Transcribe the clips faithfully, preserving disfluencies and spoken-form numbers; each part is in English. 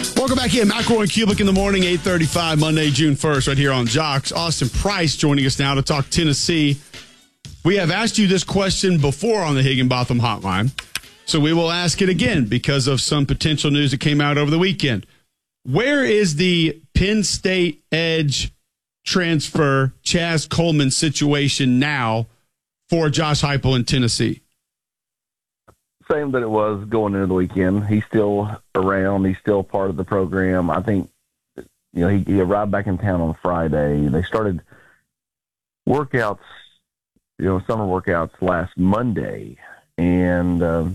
Welcome back in. McElroy and Kubick in the morning, eight thirty-five, Monday, June first, right here on Jocks. Austin Price joining us now to talk Tennessee. We have asked you this question before on the Higginbotham Hotline, so we will ask it again because of some potential news that came out over the weekend. Where is the Penn State edge transfer Chaz Coleman situation now for Josh Heupel in Tennessee? Same that it was going into the weekend. He's still around. He's still part of the program. I think, you know, he, he arrived back in town on Friday. They started workouts, you know, summer workouts last Monday, and uh,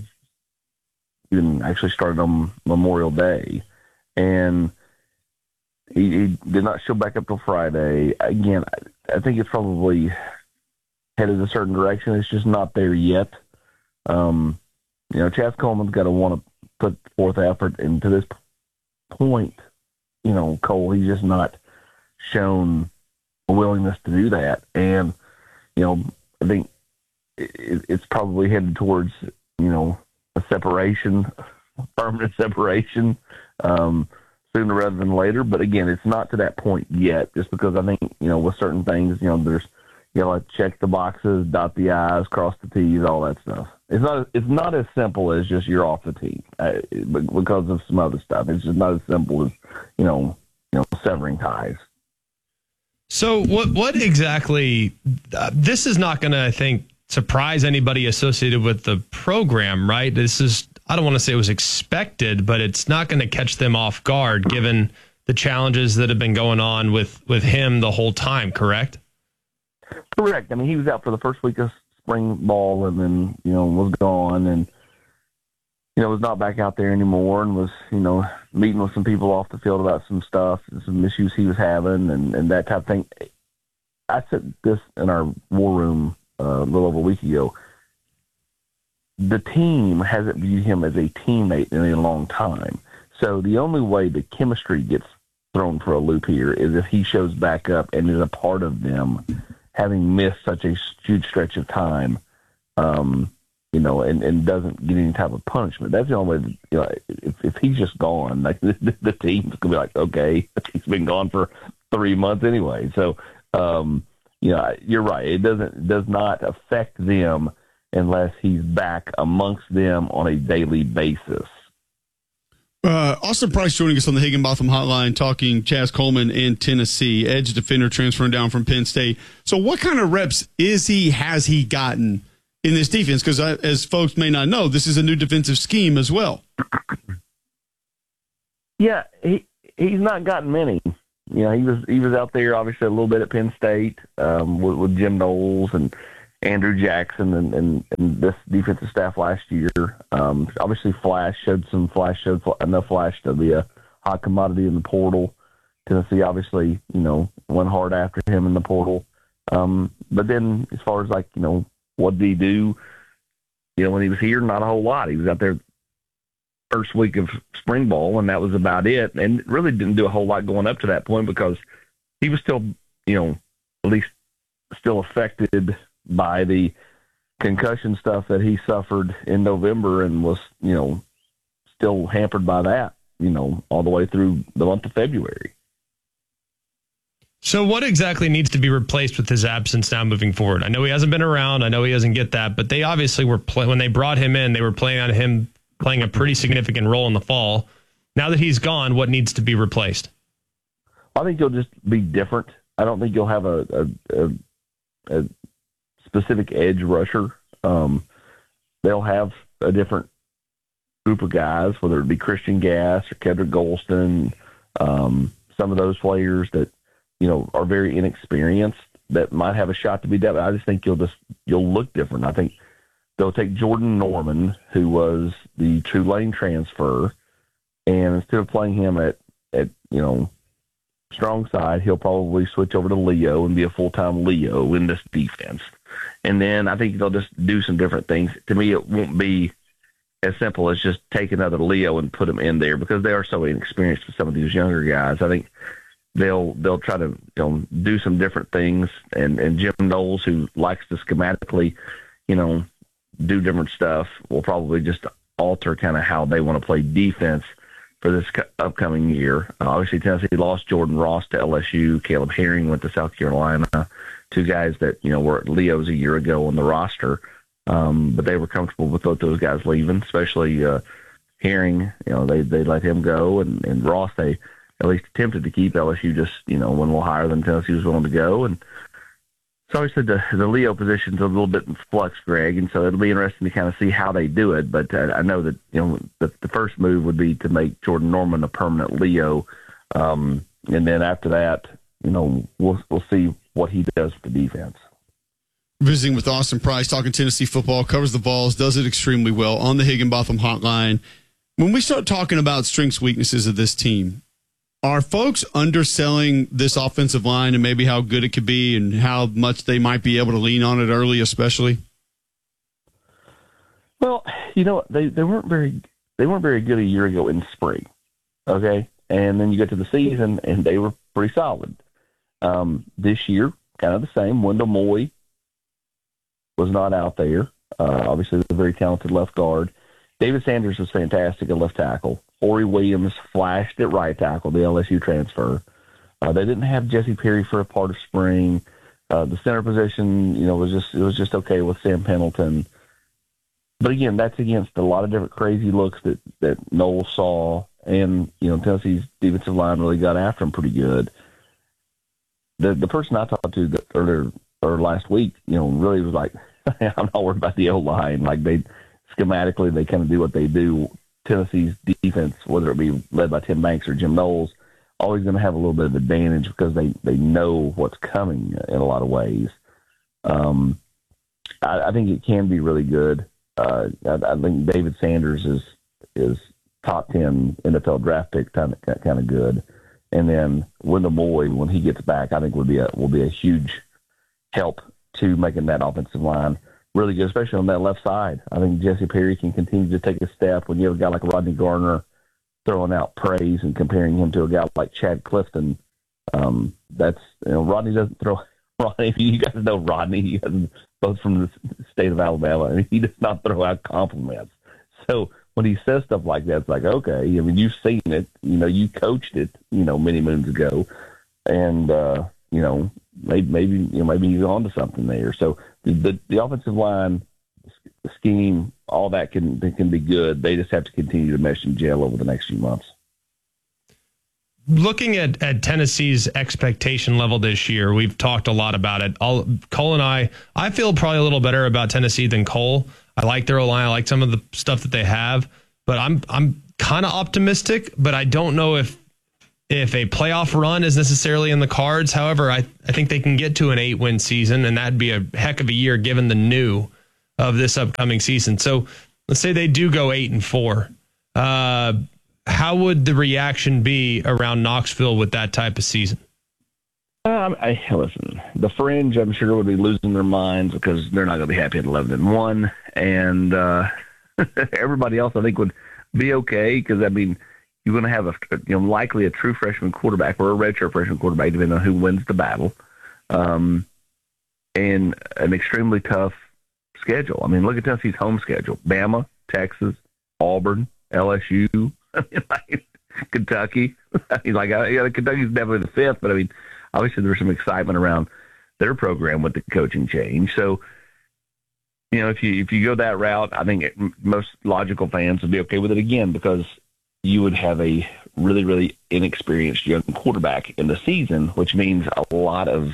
even actually started on Memorial Day. And he, he did not show back up till Friday. Again, I, I think it's probably headed a certain direction. It's just not there yet. Um, You know, Chaz Coleman's got to want to put forth effort, and to this point, you know, Cole, he's just not shown a willingness to do that. And, you know, I think it, it's probably headed towards, you know, a separation, permanent separation, um, sooner rather than later. But again, it's not to that point yet, just because I think, you know, with certain things, you know, there's, you know, like check the boxes, dot the I's, cross the T's, all that stuff. It's not. It's not as simple as just you're off the team uh, because of some other stuff. It's just not as simple as you know, you know, severing ties. So what? What exactly? Uh, this is not going to, I think, surprise anybody associated with the program, right? This is. I don't want to say it was expected, but it's not going to catch them off guard given the challenges that have been going on with with him the whole time. Correct. Correct. I mean, he was out for the first week of spring ball, and then you know was gone, and you know was not back out there anymore, and was you know meeting with some people off the field about some stuff, and some issues he was having, and, and that type of thing. I said this in our war room uh, a little over a week ago. The team hasn't viewed him as a teammate in a long time, so the only way the chemistry gets thrown for a loop here is if he shows back up and is a part of them, having missed such a huge stretch of time, um, you know, and, and doesn't get any type of punishment. That's the only way, that, you know, if, if he's just gone, like the, the team's going to be like, okay, he's been gone for three months anyway. So, um, you know, you're right. It doesn't, it does not affect them unless he's back amongst them on a daily basis. Uh, Austin Price joining us on the Higginbotham Hotline, talking Chaz Coleman in Tennessee, edge defender transferring down from Penn State. So what kind of reps is he, has he gotten in this defense? Because as folks may not know, this is a new defensive scheme as well. Yeah, he he's not gotten many. You know, he was he was out there obviously a little bit at Penn State um, with, with Jim Knowles and Andrew Jackson and, and, and this defensive staff last year. Um, obviously, Flash showed some Flash showed enough Flash to be a hot commodity in the portal. Tennessee obviously, you know, went hard after him in the portal. Um, but then, as far as like, you know, what did he do? You know, when he was here, not a whole lot. He was out there first week of spring ball, and that was about it. And really didn't do a whole lot going up to that point because he was still, you know, at least still affected by the concussion stuff that he suffered in November and was, you know, still hampered by that, you know, all the way through the month of February. So what exactly needs to be replaced with his absence now moving forward? I know he hasn't been around. I know he doesn't get that, but they obviously were play- when they brought him in, they were planning on him playing a pretty significant role in the fall. Now that he's gone, what needs to be replaced? I think he'll just be different. I don't think you'll have a, a, a, a specific edge rusher. Um, they'll have a different group of guys, whether it be Christian Gass or Kedrick Golston, um, some of those players that, you know, are very inexperienced that might have a shot to be that. I just think you'll just, you'll look different. I think they'll take Jordan Norman, who was the Tulane transfer, and instead of playing him at, at, you know, strong side, he'll probably switch over to Leo and be a full-time Leo in this defense. And then I think they'll just do some different things. To me, it won't be as simple as just take another Leo and put him in there because they are so inexperienced with some of these younger guys. I think they'll they'll try to, you know, do some different things. And, and Jim Knowles, who likes to schematically, you know, do different stuff, will probably just alter kind of how they want to play defense for this upcoming year. Uh, obviously, Tennessee lost Jordan Ross to L S U. Caleb Herring went to South Carolina. Two guys that, you know, were at Leo's a year ago on the roster. Um, but they were comfortable with both those guys leaving, especially uh, Herring. You know, they they let him go. And, and Ross, they at least attempted to keep. L S U just, you know, went a little higher than Tennessee was willing to go. And so obviously the, the Leo position's a little bit in flux, Greg, and so it'll be interesting to kind of see how they do it. But uh, I know that, you know, the, the first move would be to make Jordan Norman a permanent Leo, um, and then after that, you know, we'll we'll see what he does with the defense. Visiting with Austin Price, talking Tennessee football, covers the Vols, does it extremely well on the Higginbotham Hotline. When we start talking about strengths, weaknesses of this team, are folks underselling this offensive line and maybe how good it could be and how much they might be able to lean on it early, especially? Well, you know, they, they weren't very they weren't very good a year ago in spring, okay? And then you get to the season, and they were pretty solid. Um, this year, kind of the same. Wendell Moy was not out there. Uh, obviously, a very talented left guard. David Sanders was fantastic at left tackle. Horry Williams flashed at right tackle, the L S U transfer. Uh, they didn't have Jesse Perry for a part of spring. Uh, the center position, you know, was just it was just okay with Sam Pendleton. But again, that's against a lot of different crazy looks that that Noel saw, and you know, Tennessee's defensive line really got after him pretty good. The the person I talked to the, earlier or last week, you know, really was like, I'm not worried about the O line. Like they schematically, they kind of do what they do. Tennessee's defense, whether it be led by Tim Banks or Jim Knowles, always going to have a little bit of advantage because they, they know what's coming in a lot of ways. Um, I, I think it can be really good. Uh, I, I think David Sanders is is top ten N F L draft pick, kind of kind of good. And then Wendell Moy, when he gets back, I think will be a will be a huge help to making that offensive line really good, especially on that left side. I think Jesse Perry can continue to take a step when you have a guy like Rodney Garner throwing out praise and comparing him to a guy like Chad Clifton. Um, that's, you know, Rodney doesn't throw – Rodney, you guys know Rodney. He hasn't, both from the state of Alabama, and he does not throw out compliments. So when he says stuff like that, it's like, okay, I mean, you've seen it. You know, you coached it, you know, many moons ago. And, uh, you know, maybe, maybe, you know, maybe he's on to something there. So the, the, the offensive line, the scheme, all that can can be good. They just have to continue to mesh and gel over the next few months. Looking at, at Tennessee's expectation level this year, we've talked a lot about it. I'll, Cole and I, I feel probably a little better about Tennessee than Cole. I like their O-line. I like some of the stuff that they have, but I'm I'm kind of optimistic, but I don't know if if a playoff run is necessarily in the cards. However, I, I think they can get to an eight-win season, and that'd be a heck of a year given the new of this upcoming season. So let's say they do go eight and four. Uh, how would the reaction be around Knoxville with that type of season? Um, I, listen, the Fringe, I'm sure, would be losing their minds because they're not going to be happy at eleven and one, and uh, everybody else, I think, would be okay because, I mean, you're going to have a, you know, likely a true freshman quarterback or a redshirt freshman quarterback, depending on who wins the battle, um, and an extremely tough schedule. I mean, look at Tennessee's home schedule: Bama, Texas, Auburn, L S U, I mean, like, Kentucky. I mean, like, yeah, Kentucky's definitely the fifth, but I mean, obviously there's some excitement around their program with the coaching change. So, you know, if you if you go that route, I think it, most logical fans would be okay with it again because you would have a really, really inexperienced young quarterback in the season, which means a lot of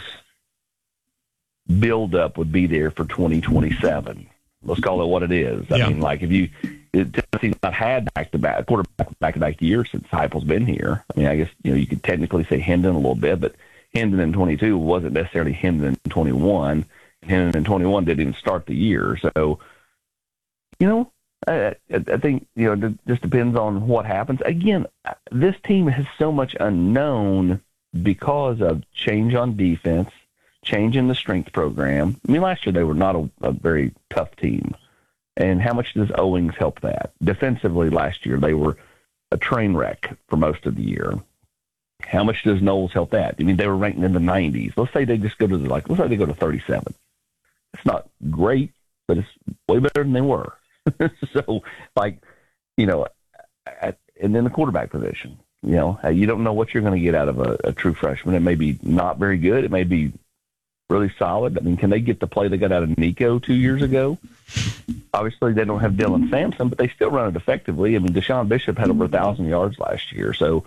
build-up would be there for twenty twenty-seven. Let's call it what it is. I yeah. mean, like if you Tennessee's not had back-to-back quarterback back-to-back years since Heupel's been here. I mean, I guess you know you could technically say Hendon a little bit, but Hendon in twenty-two wasn't necessarily Hendon in twenty-one. Hendon in twenty-one didn't even start the year, so you know. I, I think, you know, it just depends on what happens. Again, this team has so much unknown because of change on defense, change in the strength program. I mean, last year they were not a, a very tough team. And how much does Owings help that? Defensively last year, they were a train wreck for most of the year. How much does Knowles help that? I mean, they were ranked in the nineties. Let's say they just go to, the, like, let's say they go to thirty-seven. It's not great, but it's way better than they were. So, like, you know, I, and then the quarterback position. You know, you don't know what you're going to get out of a, a true freshman. It may be not very good. It may be really solid. I mean, can they get the play they got out of Nico two years ago? Obviously, they don't have Dylan Sampson, but they still run it effectively. I mean, Deshaun Bishop had over a thousand yards last year, so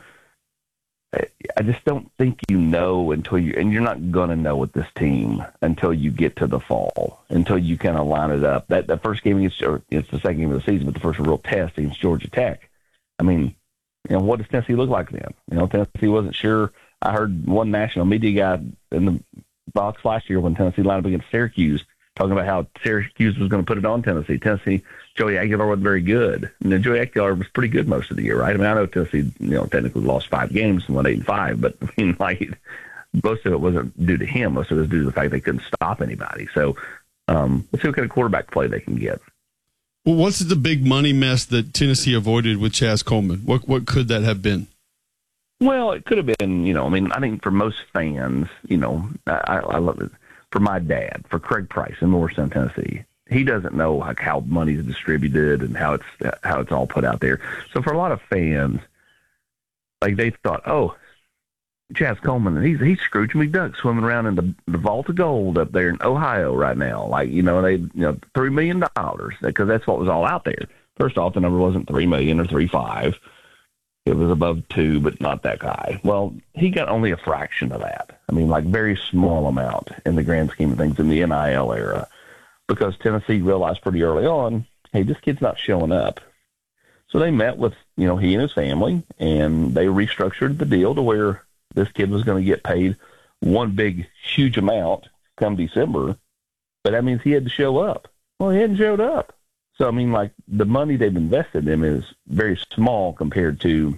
I just don't think you know until you, and you're not going to know with this team until you get to the fall, until you kind of line it up. That that first game against, or it's the second game of the season, but the first real test against Georgia Tech. I mean, you know, what does Tennessee look like then? You know, Tennessee wasn't sure. I heard one national media guy in the box last year when Tennessee lined up against Syracuse talking about how Syracuse was going to put it on Tennessee. Tennessee, Joey Aguilar wasn't very good. And then Joey Aguilar was pretty good most of the year, right? I mean, I know Tennessee, you know, technically lost five games and won eight and five, but I mean, like, most of it wasn't due to him. Most of it was due to the fact they couldn't stop anybody. So um, let's see what kind of quarterback play they can get. Well, what's the big money mess that Tennessee avoided with Chaz Coleman? What what could that have been? Well, it could have been, you know, I mean, I think for most fans, you know, I, I love it. For my dad, for Craig Price in Morristown, Tennessee, he doesn't know like how money's distributed and how it's how it's all put out there. So for a lot of fans, like they thought, oh, Chaz Coleman, he's he's Scrooge McDuck swimming around in the, the vault of gold up there in Ohio right now. Like, you know, they you know three million dollars because that's what was all out there. First off, the number wasn't three million or three five. It was above two, but not that high. Well, he got only a fraction of that. I mean, like very small amount in the grand scheme of things in the N I L era, because Tennessee realized pretty early on, hey, this kid's not showing up. So they met with, you know, he and his family, and they restructured the deal to where this kid was going to get paid one big, huge amount come December, but that means he had to show up. Well, he hadn't showed up. So, I mean, like, the money they've invested in him is very small compared to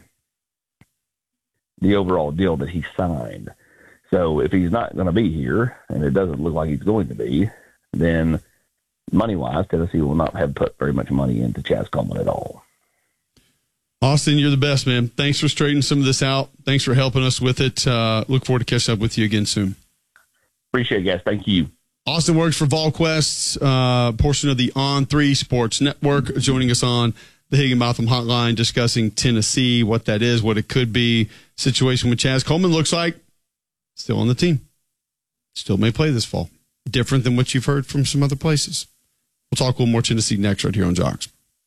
the overall deal that he signed. So if he's not going to be here, and it doesn't look like he's going to be, then money-wise, Tennessee will not have put very much money into Chaz Coleman at all. Austin, you're the best, man. Thanks for straightening some of this out. Thanks for helping us with it. Uh, look forward to catching up with you again soon. Appreciate it, guys. Thank you. Austin works for VolQuest, uh, portion of the On three Sports Network, joining us on the Higginbotham Hotline, discussing Tennessee, what that is, what it could be. Situation with Chaz Coleman looks like still on the team. Still may play this fall. Different than what you've heard from some other places. We'll talk a little more Tennessee next right here on Jocks.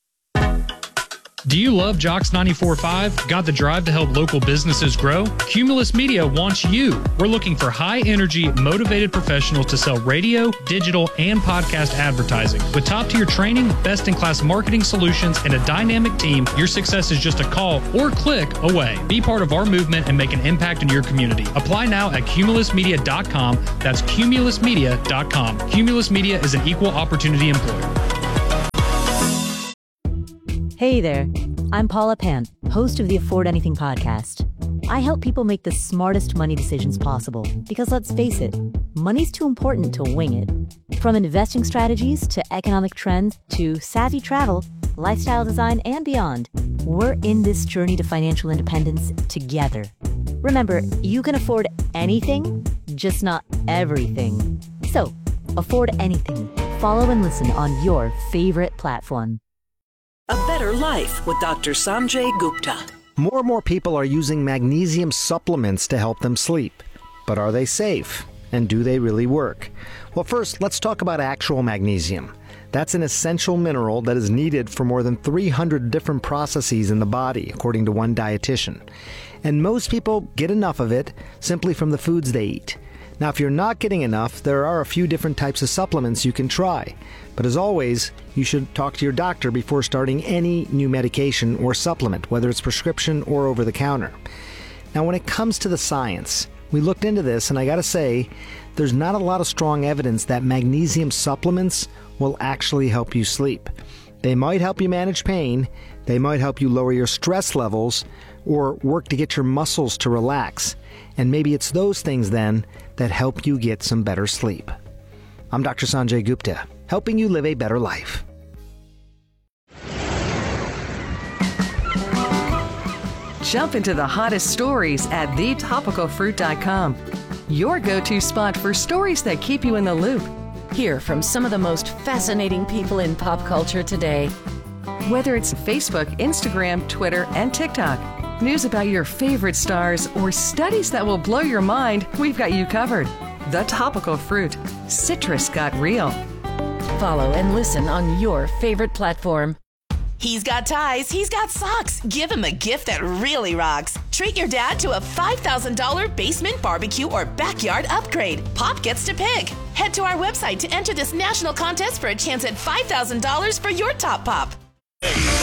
Do you love Jocks ninety-four point five? Got the drive to help local businesses grow? Cumulus Media wants you. We're looking for high-energy, motivated professionals to sell radio, digital, and podcast advertising. With top-tier training, best-in-class marketing solutions, and a dynamic team, your success is just a call or click away. Be part of our movement and make an impact in your community. Apply now at cumulus media dot com. That's cumulus media dot com. Cumulus Media is an equal opportunity employer. Hey there, I'm Paula Pant, host of the Afford Anything podcast. I help people make the smartest money decisions possible because, let's face it, money's too important to wing it. From investing strategies to economic trends to savvy travel, lifestyle design, and beyond, we're in this journey to financial independence together. Remember, you can afford anything, just not everything. So, afford anything. Follow and listen on your favorite platform. A better life with Doctor Sanjay Gupta. More and more people are using magnesium supplements to help them sleep. But are they safe? And do they really work? Well, first, let's talk about actual magnesium. That's an essential mineral that is needed for more than three hundred different processes in the body, according to one dietitian. And most people get enough of it simply from the foods they eat. Now, if you're not getting enough, there are a few different types of supplements you can try. But as always, you should talk to your doctor before starting any new medication or supplement, whether it's prescription or over the counter. Now, when it comes to the science, we looked into this, and I gotta say, there's not a lot of strong evidence that magnesium supplements will actually help you sleep. They might help you manage pain, they might help you lower your stress levels, or work to get your muscles to relax. And maybe it's those things then that help you get some better sleep. I'm Doctor Sanjay Gupta, helping you live a better life. Jump into the hottest stories at the topical fruit dot com. Your go-to spot for stories that keep you in the loop. Hear from some of the most fascinating people in pop culture today. Whether it's Facebook, Instagram, Twitter, and TikTok, news about your favorite stars, or studies that will blow your mind, we've got you covered. The Topical Fruit. Citrus got real. Follow and listen on your favorite platform. He's got ties, he's got socks. Give him a gift that really rocks. Treat your dad to a five thousand dollars basement, barbecue, or backyard upgrade. Pop gets to pick. Head to our website to enter this national contest for a chance at five thousand dollars for your top pop.